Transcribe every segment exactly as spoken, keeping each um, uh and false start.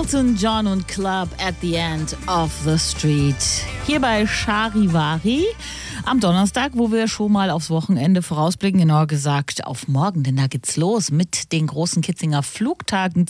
Elton John und Club at the End of the Street. Hier bei Charivari am Donnerstag, wo wir schon mal aufs Wochenende vorausblicken, genauer gesagt auf morgen, denn da geht's los mit den großen Kitzinger Flugtagen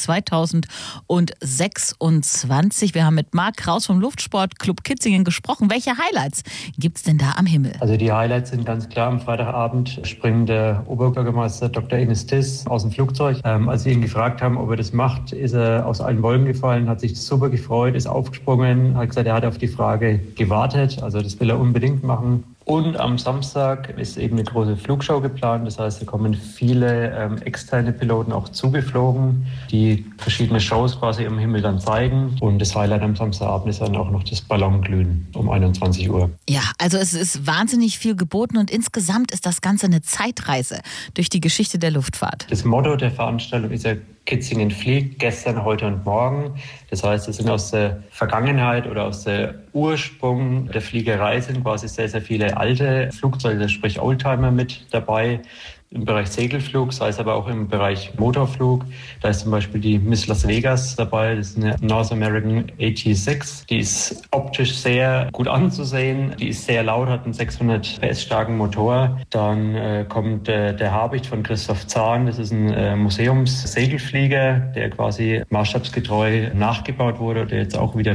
zweitausendsechsundzwanzig. Wir haben mit Marc Kraus vom Luftsportclub Kitzingen gesprochen. Welche Highlights gibt's denn da am Himmel? Also die Highlights sind ganz klar, am Freitagabend springt der Oberbürgermeister Doktor Enis Tiss aus dem Flugzeug. Ähm, als wir ihn gefragt haben, ob er das macht, ist er aus allen Wolken gefallen, hat sich super gefreut, ist aufgesprungen, hat gesagt, er hat auf die Frage gewartet, also das will er unbedingt machen. Und am Samstag ist eben eine große Flugshow geplant. Das heißt, da kommen viele ähm, externe Piloten auch zugeflogen, die verschiedene Shows quasi im Himmel dann zeigen. Und das Highlight am Samstagabend ist dann auch noch das Ballonglühen um einundzwanzig Uhr. Ja, also es ist wahnsinnig viel geboten und insgesamt ist das Ganze eine Zeitreise durch die Geschichte der Luftfahrt. Das Motto der Veranstaltung ist ja Kitzingen fliegt, gestern, heute und morgen. Das heißt, es sind aus der Vergangenheit oder aus der Ursprung der Fliegerei sind quasi sehr, sehr viele alte Flugzeuge, sprich Oldtimer mit dabei. Im Bereich Segelflug, sei es aber auch im Bereich Motorflug. Da ist zum Beispiel die Miss Las Vegas dabei, das ist eine North American A T sechs. Die ist optisch sehr gut anzusehen, die ist sehr laut, hat einen sechshundert P S starken Motor. Dann äh, kommt äh, der Habicht von Christoph Zahn, das ist ein äh, Museumssegelflieger, der quasi maßstabsgetreu nachgebaut wurde, der jetzt auch wieder